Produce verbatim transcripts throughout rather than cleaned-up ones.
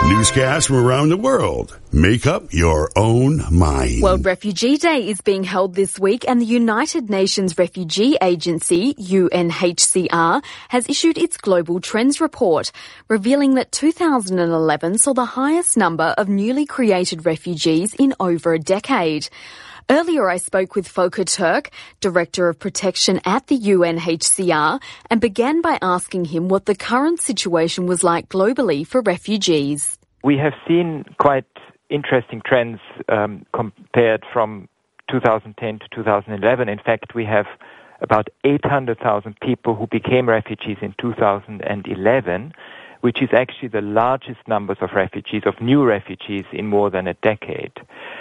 Newscasts from around the world. Make up your own mind. World Refugee Day is being held this week, and the United Nations Refugee Agency, U N H C R, has issued its Global Trends Report, revealing that two thousand eleven saw the highest number of newly created refugees in over a decade. Earlier I spoke with Volker Turk, Director of Protection at the U N H C R, and began by asking him what the current situation was like globally for refugees. We have seen quite interesting trends um, compared from two thousand ten to two thousand eleven. In fact, we have about eight hundred thousand people who became refugees in two thousand eleven, which is actually the largest numbers of refugees, of new refugees, in more than a decade.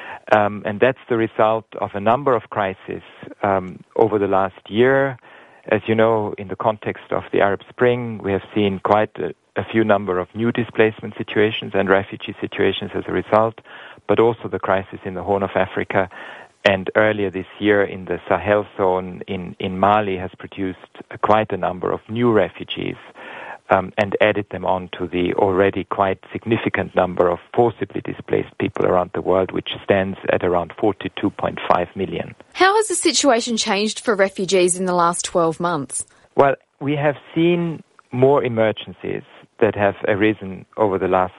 Um, and that's the result of a number of crises um, over the last year. As you know, in the context of the Arab Spring, we have seen quite a, a few number of new displacement situations and refugee situations as a result, but also the crisis in the Horn of Africa. And earlier this year in the Sahel zone in, in Mali has produced quite a number of new refugees. Um, and added them on to the already quite significant number of forcibly displaced people around the world, which stands at around forty-two point five million. How has the situation changed for refugees in the last twelve months? Well, we have seen more emergencies that have arisen over the last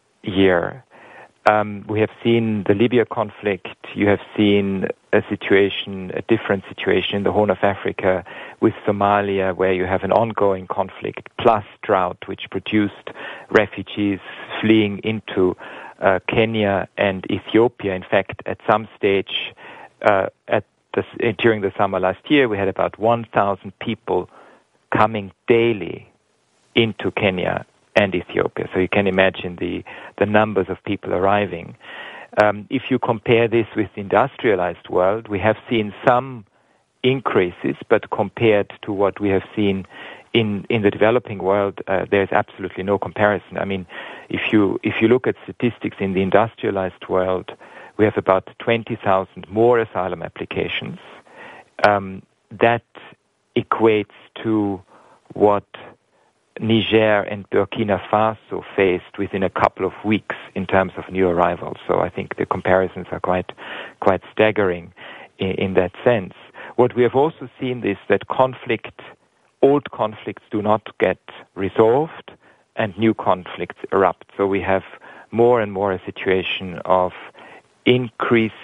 year. Um, we have seen the Libya conflict. You have seen a situation, a different situation in the Horn of Africa with Somalia, where you have an ongoing conflict plus drought, which produced refugees fleeing into uh, Kenya and Ethiopia. In fact, at some stage uh, at the, during the summer last year, we had about one thousand people coming daily into Kenya and Ethiopia. So you can imagine the, the numbers of people arriving. Um, if you compare this with the industrialized world, we have seen some increases, but compared to what we have seen in, in the developing world, uh, there's absolutely no comparison. I mean, if you if you look at statistics in the industrialized world, we have about twenty thousand more asylum applications. Um, that equates to what Niger and Burkina Faso faced within a couple of weeks in terms of new arrivals. So I think the comparisons are quite quite staggering in, in that sense. What we have also seen is that conflict, old conflicts do not get resolved and new conflicts erupt. So we have more and more a situation of increased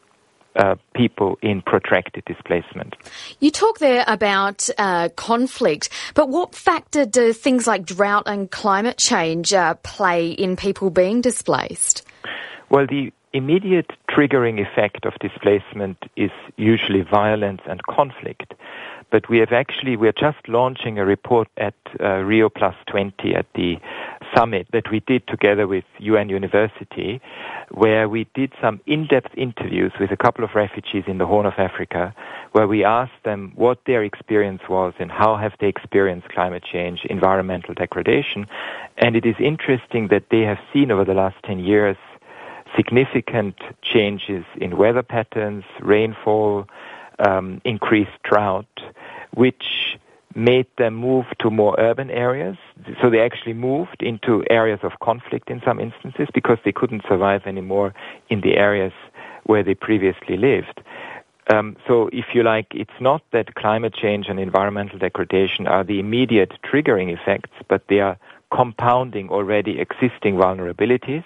Uh, people in protracted displacement. You talk there about uh, conflict, but what factor do things like drought and climate change uh, play in people being displaced? Well, the immediate triggering effect of displacement is usually violence and conflict. But we have actually, we're just launching a report at uh, Rio Plus twenty at the summit that we did together with U N University, where we did some in-depth interviews with a couple of refugees in the Horn of Africa, where we asked them what their experience was and how have they experienced climate change, environmental degradation. And it is interesting that they have seen over the last ten years significant changes in weather patterns, rainfall, um, increased drought, which made them move to more urban areas. So they actually moved into areas of conflict in some instances because they couldn't survive anymore in the areas where they previously lived. Um, so if you like, it's not that climate change and environmental degradation are the immediate triggering effects, but they are compounding already existing vulnerabilities.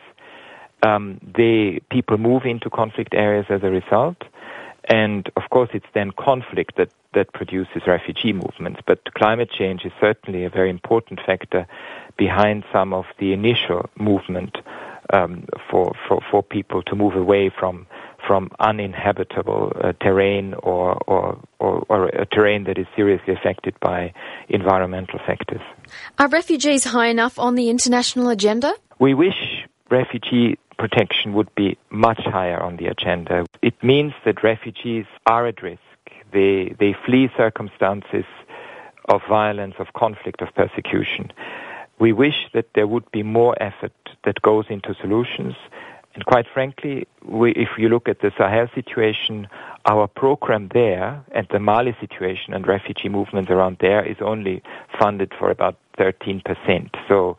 Um, they, people move into conflict areas as a result. And, of course, it's then conflict that, that produces refugee movements. But climate change is certainly a very important factor behind some of the initial movement um, for, for, for people to move away from from uninhabitable uh, terrain or, or, or, or a terrain that is seriously affected by environmental factors. Are refugees high enough on the international agenda? We wish refugee protection would be much higher on the agenda. It means that refugees are at risk. They they flee circumstances of violence, of conflict, of persecution. We wish that there would be more effort that goes into solutions. And quite frankly, we, if you look at the Sahel situation, our program there and the Mali situation and refugee movements around there is only funded for about thirteen percent. So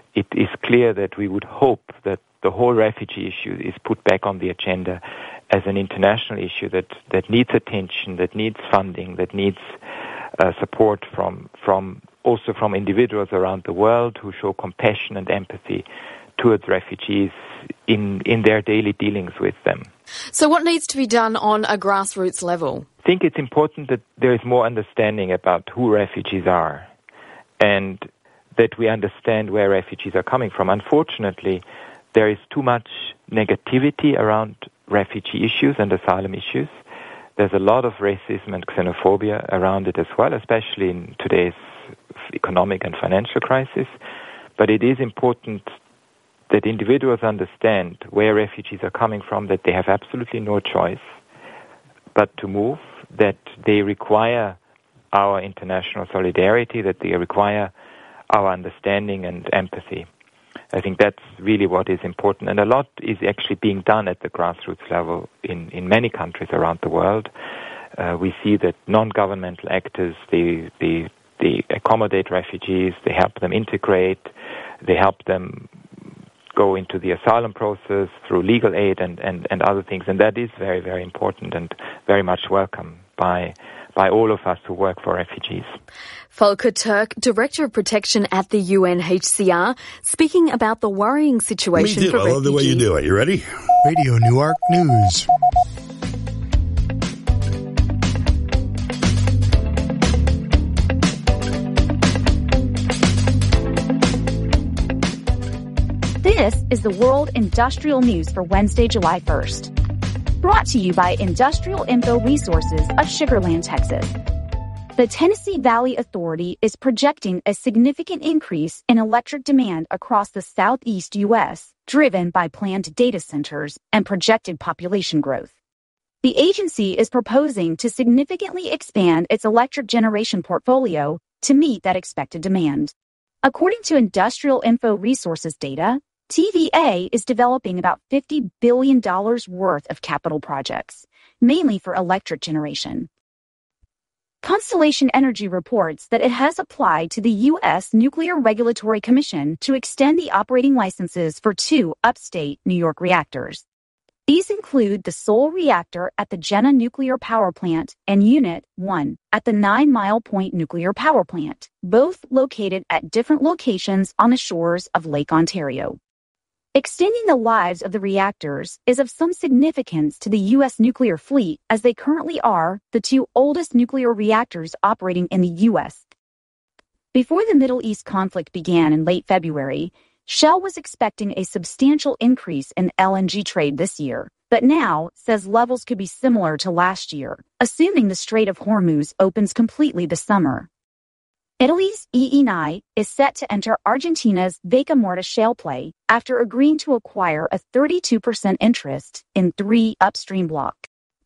it is clear that we would hope that the whole refugee issue is put back on the agenda as an international issue that, that needs attention, that needs funding, that needs uh, support from from also from individuals around the world who show compassion and empathy towards refugees in, in their daily dealings with them. So what needs to be done on a grassroots level? I think it's important that there is more understanding about who refugees are and that we understand where refugees are coming from. Unfortunately, there is too much negativity around refugee issues and asylum issues. There's a lot of racism and xenophobia around it as well, especially in today's economic and financial crisis. But it is important that individuals understand where refugees are coming from, that they have absolutely no choice but to move, that they require our international solidarity, that they require our understanding and empathy. I think that's really what is important. And a lot is actually being done at the grassroots level in, in many countries around the world. Uh, we see that non-governmental actors, they, they, they accommodate refugees, they help them integrate, they help them go into the asylum process through legal aid and, and, and other things. And that is very, very important and very much welcome by by all of us who work for refugees. Volker Turk, Director of Protection at the U N H C R, speaking about the worrying situation Me too. for I refugees. love the way you do it. You ready? Radio Newark News. This is the World Industrial News for Wednesday, July first. Brought to you by Industrial Info Resources of Sugar Land, Texas. The Tennessee Valley Authority is projecting a significant increase in electric demand across the southeast U S, driven by planned data centers and projected population growth. The agency is proposing to significantly expand its electric generation portfolio to meet that expected demand. According to Industrial Info Resources data, T V A is developing about fifty billion dollars worth of capital projects, mainly for electric generation. Constellation Energy reports that it has applied to the U S Nuclear Regulatory Commission to extend the operating licenses for two upstate New York reactors. These include the Seoul reactor at the Jenna Nuclear Power Plant and Unit one at the Nine Mile Point Nuclear Power Plant, both located at different locations on the shores of Lake Ontario. Extending the lives of the reactors is of some significance to the U S nuclear fleet, as they currently are the two oldest nuclear reactors operating in the U S. Before the Middle East conflict began in late February, Shell was expecting a substantial increase in L N G trade this year, but now says levels could be similar to last year, assuming the Strait of Hormuz opens completely this summer. Italy's Eni is set to enter Argentina's Vaca Muerta shale play after agreeing to acquire a thirty-two percent interest in three upstream blocks.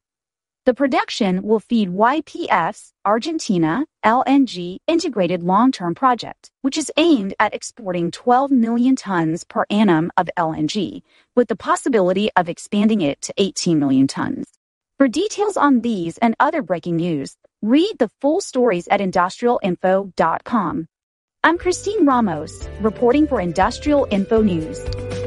The production will feed Y P F's Argentina L N G Integrated Long-Term Project, which is aimed at exporting twelve million tons per annum of L N G, with the possibility of expanding it to eighteen million tons. For details on these and other breaking news, read the full stories at industrial info dot com. I'm Christine Ramos, reporting for Industrial Info News.